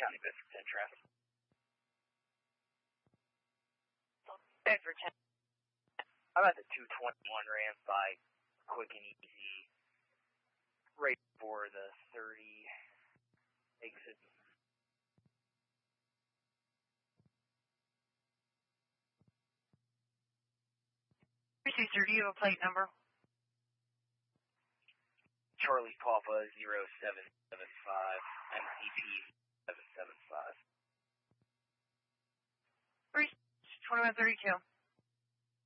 County Business Interest. Bedford 10. I'm at the 221 ramp by Quick and Easy, right before the 30 exit. Sir, do you have a plate number? Charlie Papa 0775, MCP 775. 2132.